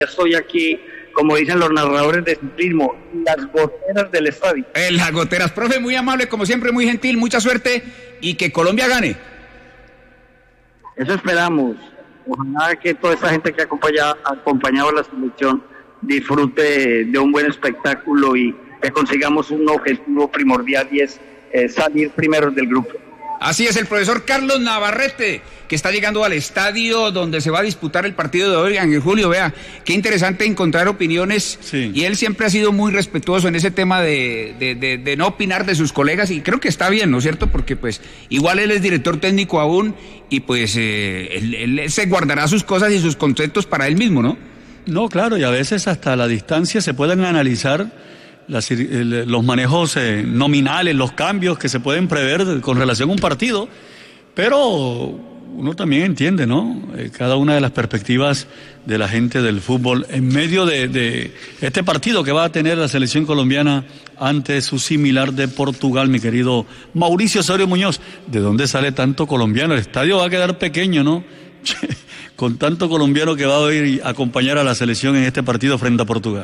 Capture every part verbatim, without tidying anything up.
Estoy aquí, como dicen los narradores de ciclismo, las goteras del estadio. Eh, las goteras, profe, muy amable, como siempre, muy gentil, mucha suerte y que Colombia gane. Eso esperamos. Ojalá que toda esa gente que ha acompañado, acompañado a la selección disfrute de un buen espectáculo y que consigamos un objetivo primordial y es eh, salir primero del grupo. Así es, el profesor Carlos Navarrete, que está llegando al estadio donde se va a disputar el partido de hoy, Ángel Julio. Vea, qué interesante encontrar opiniones, sí. Y él siempre ha sido muy respetuoso en ese tema de, de, de, de no opinar de sus colegas, y creo que está bien, ¿no es cierto? Porque pues igual él es director técnico aún, y pues eh, él, él se guardará sus cosas y sus conceptos para él mismo, ¿no? No, claro, y a veces hasta a la distancia se pueden analizar Las, los manejos eh, nominales, los cambios que se pueden prever con relación a un partido, pero uno también entiende, ¿no? Eh, cada una de las perspectivas de la gente del fútbol en medio de, de este partido que va a tener la selección colombiana ante su similar de Portugal, mi querido Mauricio Osorio Muñoz. ¿De dónde sale tanto colombiano? El estadio va a quedar pequeño, ¿no? Con tanto colombiano que va a ir a acompañar a la selección en este partido frente a Portugal.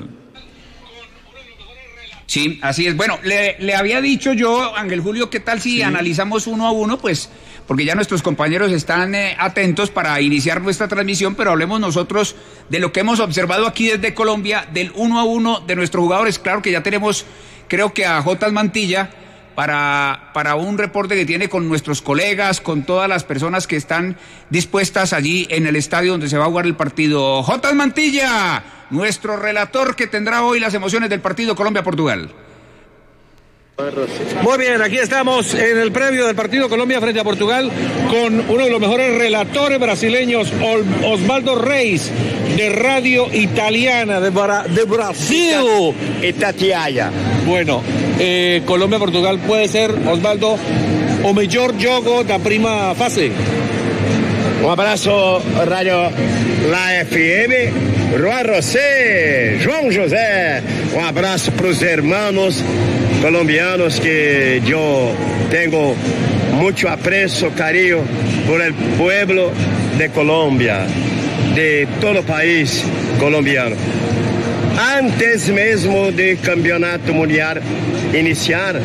Sí, así es. Bueno, le, le había dicho yo, Ángel Julio, ¿qué tal si sí. analizamos uno a uno? Pues, porque ya nuestros compañeros están eh, atentos para iniciar nuestra transmisión, pero hablemos nosotros de lo que hemos observado aquí desde Colombia, del uno a uno de nuestros jugadores. Claro que ya tenemos, creo que a Jotas Mantilla, para, para un reporte que tiene con nuestros colegas, con todas las personas que están dispuestas allí en el estadio donde se va a jugar el partido. Jotas Mantilla, nuestro relator que tendrá hoy las emociones del partido Colombia-Portugal. Muy bien, aquí estamos en el previo del partido Colombia frente a Portugal con uno de los mejores relatores brasileños, Osvaldo Reis, de Radio Italiana de, Bra de Brasil. Itatiaia. Bueno, eh, Colombia-Portugal puede ser, Osvaldo, o mejor jogo da prima fase. Um abraço, Rádio La F M, Juan José, João José. Um abraço para os hermanos colombianos que yo tengo mucho aprecio, cariño por el pueblo de Colombia, de todo el país colombiano. Antes mesmo del campeonato mundial iniciar,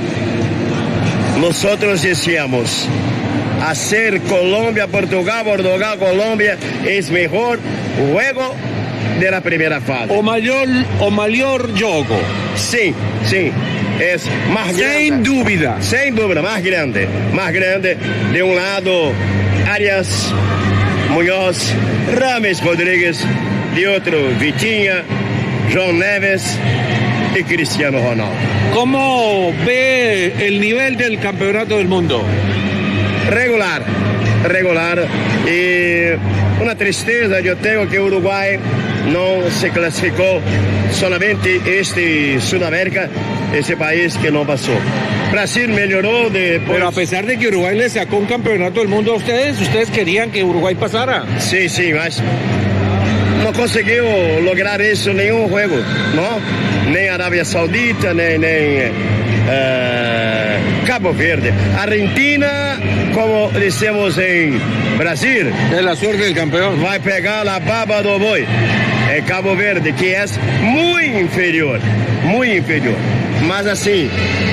nosotros decíamos, hacer Colombia, Portugal, Portugal, Colombia es mejor juego de la primera fase. O mayor, o mayor jogo. Sí, sí. Es más grande. Sin dúvida. Sin dúvida, más grande. Más grande. De un lado, Arias, Muñoz, Rames Rodríguez. De otro, Vitinha, João Neves y Cristiano Ronaldo. ¿Cómo ve el nivel del campeonato del mundo? Regular, regular. Y una tristeza yo tengo que Uruguay no se clasificó, solamente este Sudamérica, ese país que no pasó. Brasil mejoró después. Pero a pesar de que Uruguay le sacó un campeonato del mundo a ustedes, ustedes querían que Uruguay pasara. Sí, sí, mas no consiguió lograr eso en ningún juego, ¿no? Ni Arabia Saudita, ni, ni uh, Cabo Verde. Argentina, como decimos en Brasil, es la suerte del campeón. Va a pegar la baba do boi. El Cabo Verde, que es muy inferior, muy inferior. Mas así,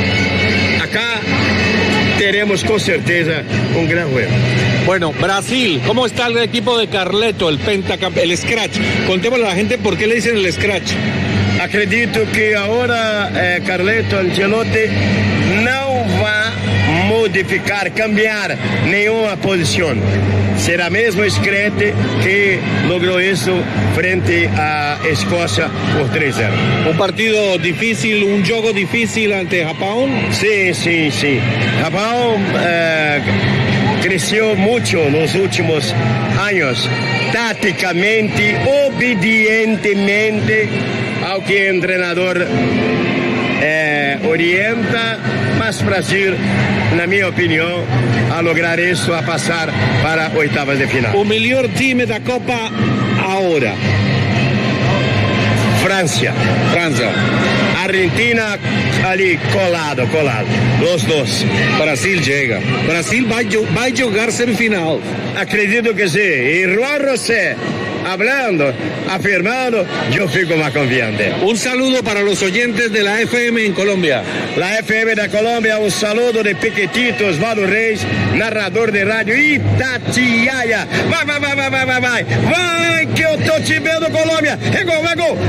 acá tenemos con certeza un gran juego. Bueno, Brasil, ¿cómo está el equipo de Carleto, el pentacamp, el Scratch? Contémosle a la gente por qué le dicen el Scratch. Acredito que ahora eh, Carleto Ancelotti no va a modificar, cambiar ninguna posición. Será mesmo Scratch que logró eso frente a Escocia por tres cero. Un partido difícil, un juego difícil ante Japón. Sí, sí, sí. Japón eh, creció mucho en los últimos años, tácticamente, obedientemente ao que el entrenador eh, orienta, mas Brasil, na minha opinião, a lograr isso, a passar para oitavas de final. O melhor time da Copa agora? Francia. Francia. Argentina ali colado, colado. Los dos. Brasil llega. Brasil vai, vai jogar semifinal. Acredito que sim. E Juan José hablando, afirmando, yo fico más confiante. Un saludo para los oyentes de la F M en Colombia. La F M de Colombia, un saludo de Piquetito Osvaldo Reis, narrador de radio Itatiaia. Vai, vai, vai, vai, vai, vai, vai, vai, que eu tô te vendo, Colômbia. É gol, é gol,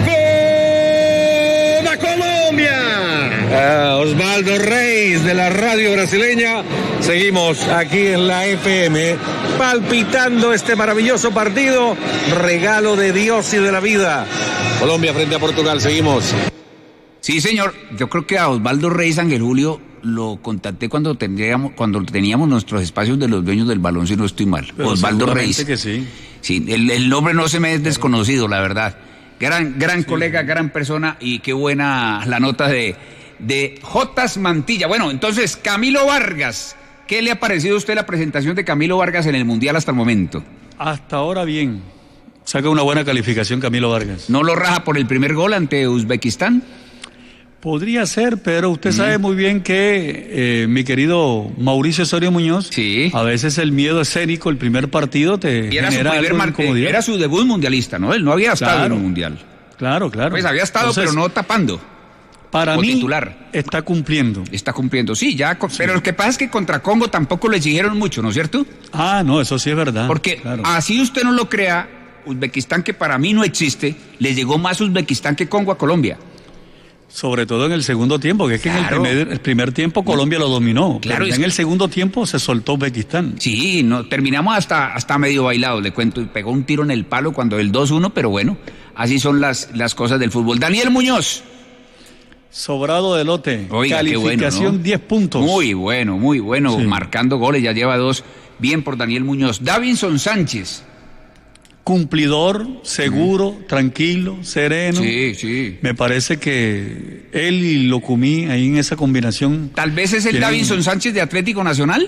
gol da Colombia. Uh, Osvaldo Reis de la radio brasileña. Seguimos aquí en la F M palpitando este maravilloso partido, regalo de Dios y de la vida. Colombia frente a Portugal, seguimos. Sí, señor, yo creo que a Osvaldo Reis, Ángel Julio, lo contacté cuando teníamos, cuando teníamos nuestros espacios de los dueños del balón, si no estoy mal. Pero Osvaldo Reis. Que sí. Sí, el, el nombre no se me es desconocido, la verdad. Gran, gran sí. colega, gran persona, y qué buena la nota de, de Jotas Mantilla. Bueno, entonces, Camilo Vargas, ¿qué le ha parecido a usted la presentación de Camilo Vargas en el Mundial hasta el momento? Hasta ahora bien. Saca una buena calificación Camilo Vargas. ¿No lo raja por el primer gol ante Uzbekistán? Podría ser, pero usted mm. sabe muy bien que eh, mi querido Mauricio Osorio Muñoz, sí. a veces el miedo escénico, el primer partido te y era genera su primer algo de Era su debut mundialista, ¿no? Él no había estado claro, en un mundial. Claro, claro. Pues había estado, Entonces, pero no tapando. Para mí, titular. está cumpliendo. Está cumpliendo, sí, ya. Sí. Pero lo que pasa es que contra Congo tampoco le exigieron mucho, ¿no es cierto? Ah, no, eso sí es verdad. Porque claro. así usted no lo crea, Uzbekistán, que para mí no existe, le llegó más Uzbekistán que Congo a Colombia. Sobre todo en el segundo tiempo, que es que claro. en el primer, el primer tiempo Colombia lo dominó. Claro, pero en el segundo tiempo se soltó Uzbekistán. Sí, no, terminamos hasta, hasta medio bailado, le cuento, y pegó un tiro en el palo cuando el dos uno, pero bueno, así son las, las cosas del fútbol. Daniel Muñoz. Sobrado de lote. Oiga, calificación bueno, ¿no? diez puntos. Muy bueno, muy bueno, sí. marcando goles, ya lleva dos. Bien por Daniel Muñoz. Davinson Sánchez. Cumplidor, seguro, mm. tranquilo, sereno. Sí, sí. Me parece que él y Locumí ahí en esa combinación. Tal vez es el tienen... Davinson Sánchez de Atlético Nacional.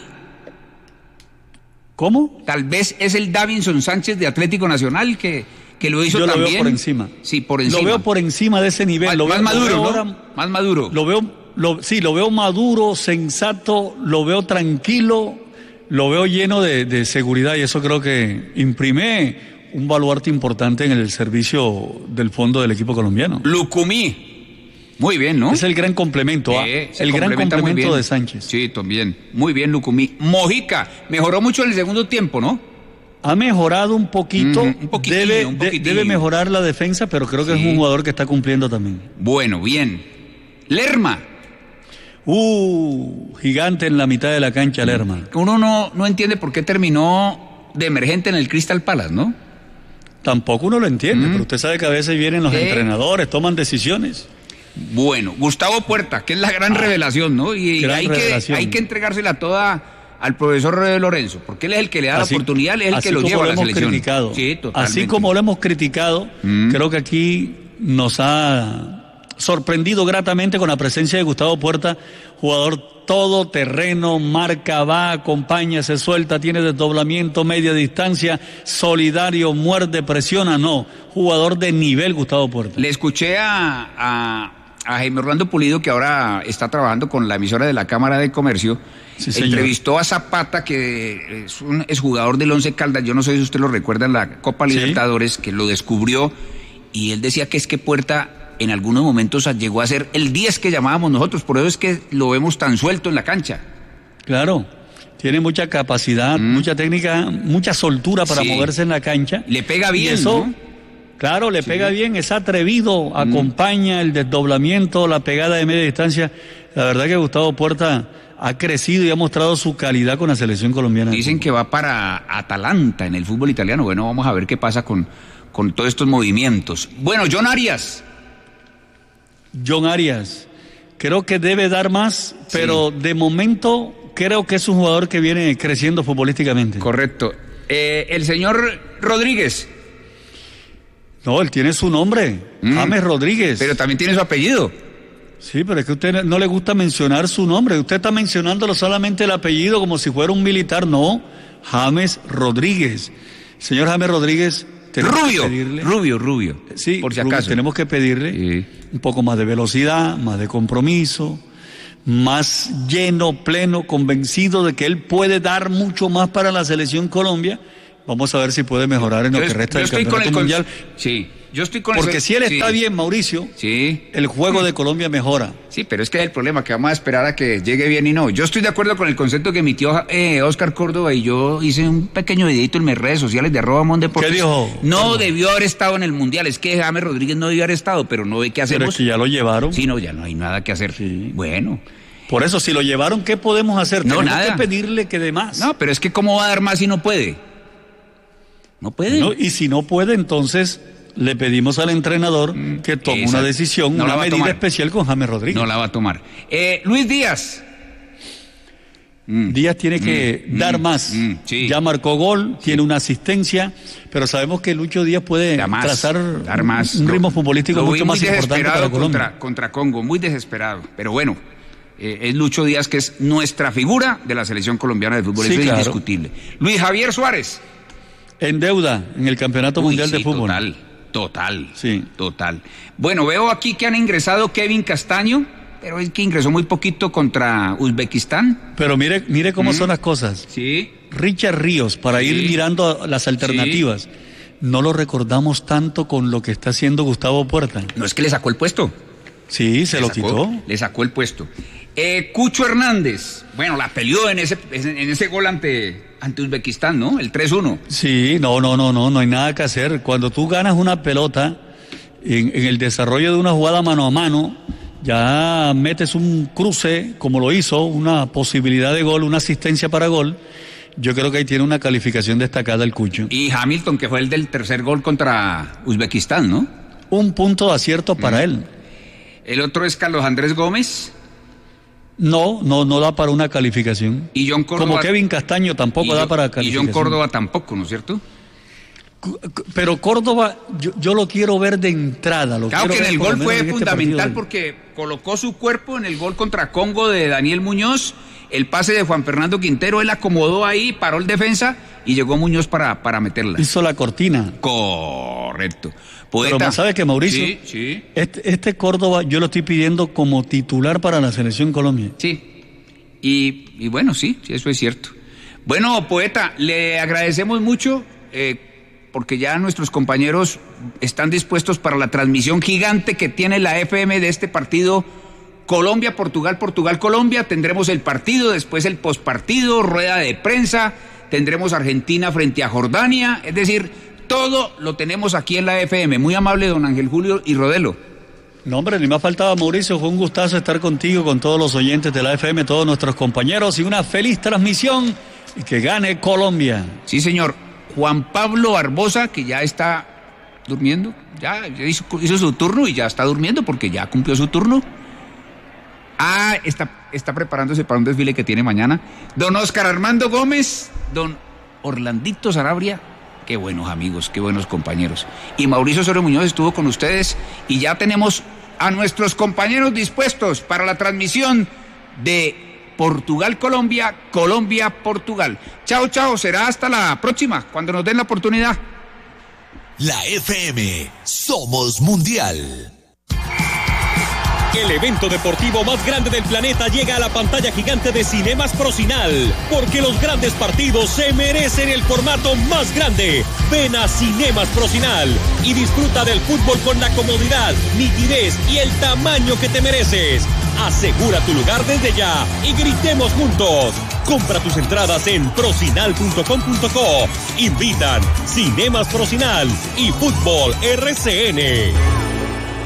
¿Cómo? Tal vez es el Davinson Sánchez de Atlético Nacional que, que lo hizo Yo también. Yo lo veo por encima. Sí, por encima. Lo veo por encima de ese nivel. Más, lo más veo, maduro, lo veo ¿no? ahora, Más maduro. Lo veo, lo, sí, lo veo maduro, sensato, lo veo tranquilo, lo veo lleno de, de seguridad y eso creo que imprime un baluarte importante en el servicio del fondo del equipo colombiano. Lucumí, muy bien, ¿no? Es el gran complemento, ¿ah? Sí, el gran complemento de Sánchez. Sí, también, muy bien Lucumí. Mojica, mejoró mucho en el segundo tiempo, ¿no? Ha mejorado un poquito, mm, un poquitillo, debe, un de, debe mejorar la defensa, pero creo que sí. es un jugador que está cumpliendo también. Bueno, bien. Lerma. Uh, gigante en la mitad de la cancha, Lerma. Uno no, no entiende por qué terminó de emergente en el Crystal Palace, ¿no? Tampoco uno lo entiende, mm. pero usted sabe que a veces vienen los eh. entrenadores, toman decisiones. Bueno, Gustavo Puerta, que es la gran ah, revelación, ¿no? Y hay que, hay que entregársela toda al profesor Lorenzo, porque él es el que le da así, la oportunidad, él es el que lo lleva a la selección. Criticado. Sí, así como lo hemos criticado, mm. creo que aquí nos ha sorprendido gratamente con la presencia de Gustavo Puerta, jugador todo terreno, marca, va, acompaña, se suelta, tiene desdoblamiento, media distancia, solidario, muerde, presiona, no, jugador de nivel Gustavo Puerta. Le escuché a, a, a Jaime Orlando Pulido, que ahora está trabajando con la emisora de la Cámara de Comercio, sí, entrevistó a Zapata, que es un es jugador del Once Caldas, yo no sé si usted lo recuerda en la Copa Libertadores, sí. que lo descubrió, y él decía que es que Puerta en algunos momentos llegó a ser el diez que llamábamos nosotros, por eso es que lo vemos tan suelto en la cancha. Claro, tiene mucha capacidad, mm. mucha técnica, mucha soltura para sí. moverse en la cancha. Le pega bien, y eso, ¿no? Claro, le sí. pega bien, es atrevido, mm. acompaña el desdoblamiento, la pegada de media distancia. La verdad que Gustavo Puerta ha crecido y ha mostrado su calidad con la selección colombiana. Dicen que va para Atalanta en el fútbol italiano. Bueno, vamos a ver qué pasa con, con todos estos movimientos. Bueno, John Arias. John Arias, creo que debe dar más, pero sí. de momento creo que es un jugador que viene creciendo futbolísticamente. Correcto. Eh, el señor Rodríguez. No, él tiene su nombre, mm. James Rodríguez. Pero también tiene su apellido. Sí, pero es que a usted no le gusta mencionar su nombre. Usted está mencionándolo solamente el apellido como si fuera un militar. No, James Rodríguez. Señor James Rodríguez. Rubio, Rubio, Rubio. Sí, por si acaso. Rubio, tenemos que pedirle sí. un poco más de velocidad, más de compromiso, más lleno, pleno, convencido de que él puede dar mucho más para la selección Colombia Vamos a ver si puede mejorar en lo yo, que resta yo del campeonato con mundial. Con, sí, yo estoy con Porque eso, si él sí. está bien, Mauricio, sí. el juego de Colombia mejora. Sí, pero es que es el problema, que vamos a esperar a que llegue bien y no. Yo estoy de acuerdo con el concepto que emitió eh, Oscar Córdoba y yo hice un pequeño videito en mis redes sociales de arroba Mondeportes. ¿Qué dijo? No Córdoba? Debió haber estado en el Mundial. Es que James Rodríguez no debió haber estado, pero no ve qué hacemos. Pero es que ya lo llevaron. Sí, no, ya no hay nada que hacer. Sí. Bueno. Por eso, si lo llevaron, ¿qué podemos hacer? No, Tenemos nada. que pedirle que dé más. No, pero es que ¿cómo va a dar más si no puede? No puede. No, y si no puede, entonces le pedimos al entrenador que tome Esa, una decisión, no la una va a medida tomar. especial con James Rodríguez. No la va a tomar. Eh, Luis Díaz. Díaz tiene que Mm, dar mm, más. mm, sí. Ya marcó gol, tiene una asistencia, pero sabemos que Lucho Díaz puede Da más, trazar dar más. un ritmo Lo- futbolístico lo vi mucho muy más importante desesperado para Colombia. contra, contra Congo, muy desesperado. Pero bueno, eh, es Lucho Díaz, que es nuestra figura de la selección colombiana de fútbol. Sí, Eso es claro. indiscutible. Luis Javier Suárez. En deuda en el Campeonato Uy, Mundial sí, de Fútbol. Total, total. Sí. Total. Bueno, veo aquí que han ingresado Kevin Castaño, pero es que ingresó muy poquito contra Uzbekistán. Pero mire, mire cómo Mm. son las cosas. Sí. Richard Ríos, para Sí. ir mirando las alternativas. No lo recordamos tanto con lo que está haciendo Gustavo Puerta. No es que le sacó el puesto. Sí, se Le lo sacó- quitó. Le sacó el puesto. Eh, Cucho Hernández, bueno, la peleó en ese, en ese gol ante, ante Uzbekistán, ¿no? El tres uno. Sí, no, no, no, no, no hay nada que hacer. Cuando tú ganas una pelota en, en el desarrollo de una jugada mano a mano, ya metes un cruce, como lo hizo, una posibilidad de gol, una asistencia para gol. Yo creo que ahí tiene una calificación destacada el Cucho. Y Hamilton, que fue el del tercer gol contra Uzbekistán, ¿no? Un punto de acierto para Mm. él. El otro es Carlos Andrés Gómez No, no, no da para una calificación. y John Córdoba. Como Kevin Castaño tampoco y da John- para Y calificación. John Córdoba tampoco, ¿no es cierto? Pero Córdoba, yo, yo lo quiero ver de entrada. Lo Claro quiero que en ver el por lo gol menos fue en este fundamental partido. porque colocó su cuerpo en el gol contra Congo de Daniel Muñoz, el pase de Juan Fernando Quintero, él acomodó ahí, paró el defensa y llegó Muñoz para, para meterla. Hizo la cortina. Correcto. Poeta. Pero ¿sabe qué, Mauricio? Sí, sí. Este, este Córdoba yo lo estoy pidiendo como titular para la Selección Colombia. Sí. Y, y bueno, sí, sí, eso es cierto. Bueno, poeta, le agradecemos mucho eh, porque ya nuestros compañeros están dispuestos para la transmisión gigante que tiene la F M de este partido Colombia, Portugal, Portugal, Colombia. Tendremos el partido, después el postpartido, rueda de prensa, tendremos Argentina frente a Jordania, es decir, todo lo tenemos aquí en la F M. Muy amable don Ángel Julio y Rodelo. No, hombre, ni más faltaba, Mauricio. Fue un gustazo estar contigo, con todos los oyentes de la F M, todos nuestros compañeros, y una feliz transmisión y que gane Colombia. Sí, señor. Juan Pablo Barbosa, que ya está durmiendo, ya, ya hizo, hizo su turno y ya está durmiendo porque ya cumplió su turno. Ah, está, está preparándose para un desfile que tiene mañana. Don Oscar Armando Gómez, don Orlandito Sanabria. Qué buenos amigos, qué buenos compañeros. Y Mauricio Osorio Muñoz estuvo con ustedes y ya tenemos a nuestros compañeros dispuestos para la transmisión de Portugal-Colombia, Colombia-Portugal. Chao, chao, será hasta la próxima, cuando nos den la oportunidad. La F M, somos mundial. El evento deportivo más grande del planeta llega a la pantalla gigante de Cinemas Procinal, porque los grandes partidos se merecen el formato más grande. Ven a Cinemas Procinal y disfruta del fútbol con la comodidad, nitidez y el tamaño que te mereces. Asegura tu lugar desde ya y gritemos juntos. Compra tus entradas en procinal punto com punto co. Invitan Cinemas Procinal y Fútbol R C N.